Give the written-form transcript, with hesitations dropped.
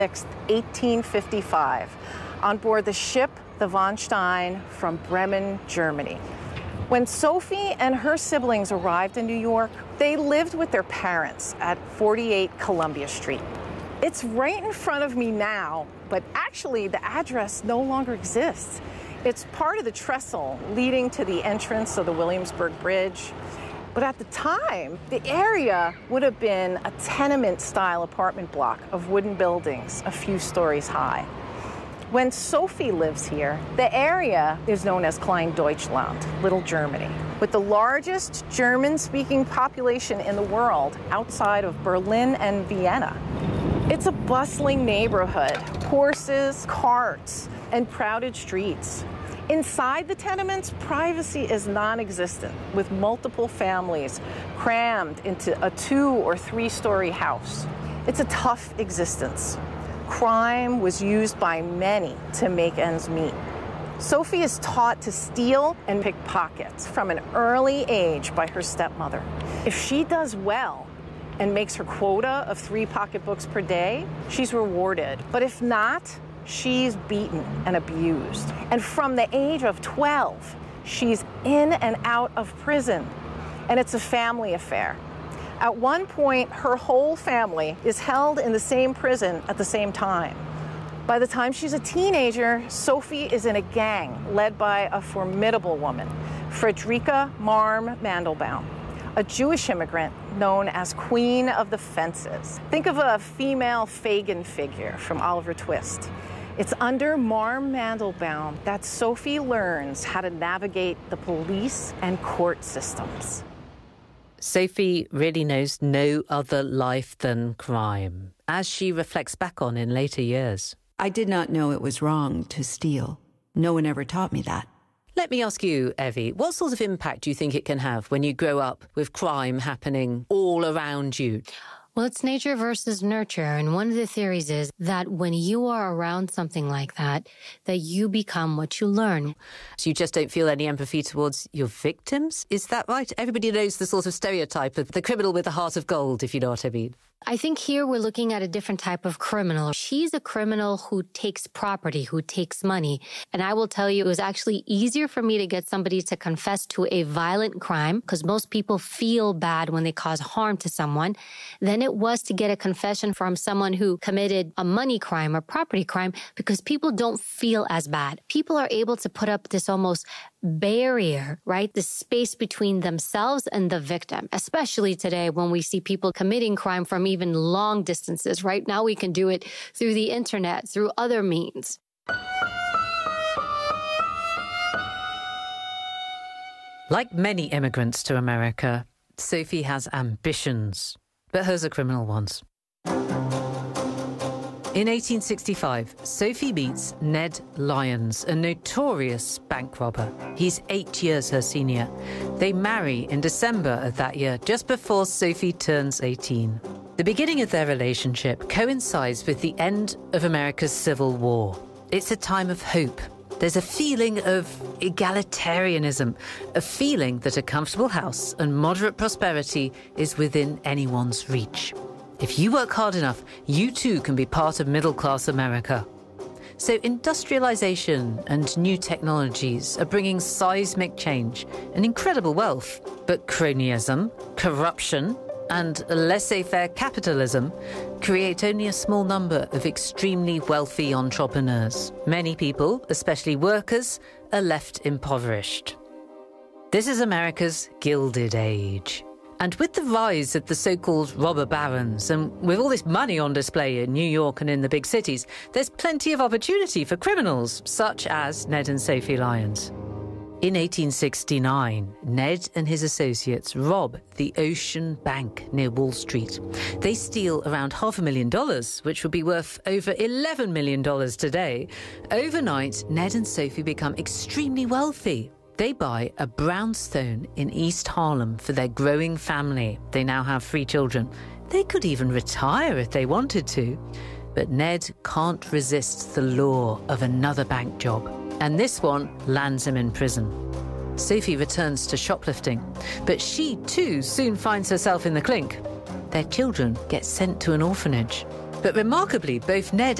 1855, on board the ship the Von Stein from Bremen, Germany. When Sophie and her siblings arrived in New York, they lived with their parents at 48 Columbia Street. It's right in front of me now, but actually the address no longer exists. It's part of the trestle leading to the entrance of the Williamsburg Bridge. But at the time, the area would have been a tenement-style apartment block of wooden buildings a few stories high. When Sophie lives here, the area is known as Klein-Deutschland, Little Germany, with the largest German-speaking population in the world outside of Berlin and Vienna. It's a bustling neighborhood, horses, carts, and crowded streets. Inside the tenements, privacy is non-existent, with multiple families crammed into a 2- or 3-story house. It's a tough existence. Crime was used by many to make ends meet. Sophie is taught to steal and pick pockets from an early age by her stepmother. If she does well and makes her quota of 3 pocketbooks per day, she's rewarded. But if not, she's beaten and abused. And from the age of 12, she's in and out of prison. And it's a family affair. At one point, her whole family is held in the same prison at the same time. By the time she's a teenager, Sophie is in a gang led by a formidable woman, Friederike Marm Mandelbaum, a Jewish immigrant known as Queen of the Fences. Think of a female Fagin figure from Oliver Twist. It's under Marm Mandelbaum that Sophie learns how to navigate the police and court systems. Sophie really knows no other life than crime, as she reflects back on in later years. I did not know it was wrong to steal. No one ever taught me that. Let me ask you, Evie, what sort of impact do you think it can have when you grow up with crime happening all around you? Well, it's nature versus nurture. And one of the theories is that when you are around something like that you become what you learn. So you just don't feel any empathy towards your victims? Is that right? Everybody knows the sort of stereotype of the criminal with a heart of gold, if you know what I mean. I think here we're looking at a different type of criminal. She's a criminal who takes property, who takes money. And I will tell you, it was actually easier for me to get somebody to confess to a violent crime, because most people feel bad when they cause harm to someone, than it was to get a confession from someone who committed a money crime or property crime, because people don't feel as bad. People are able to put up this almost barrier, right? The space between themselves and the victim, especially today when we see people committing crime from even long distances. Right now we can do it through the internet, through other means. Like many immigrants to America, Sophie has ambitions, but hers are criminal ones. In 1865, Sophie meets Ned Lyons, a notorious bank robber. He's 8 years her senior. They marry in December of that year, just before Sophie turns 18. The beginning of their relationship coincides with the end of America's Civil War. It's a time of hope. There's a feeling of egalitarianism, a feeling that a comfortable house and moderate prosperity is within anyone's reach. If you work hard enough, you too can be part of middle-class America. So industrialization and new technologies are bringing seismic change and incredible wealth. But cronyism, corruption, and laissez-faire capitalism create only a small number of extremely wealthy entrepreneurs. Many people, especially workers, are left impoverished. This is America's Gilded Age. And with the rise of the so-called robber barons, and with all this money on display in New York and in the big cities, there's plenty of opportunity for criminals, such as Ned and Sophie Lyons. In 1869, Ned and his associates rob the Ocean Bank near Wall Street. They steal around $500,000, which would be worth over $11 million today. Overnight, Ned and Sophie become extremely wealthy. They buy a brownstone in East Harlem for their growing family. They now have 3 children. They could even retire if they wanted to. But Ned can't resist the lure of another bank job. And this one lands him in prison. Sophie returns to shoplifting, but she too soon finds herself in the clink. Their children get sent to an orphanage. But remarkably, both Ned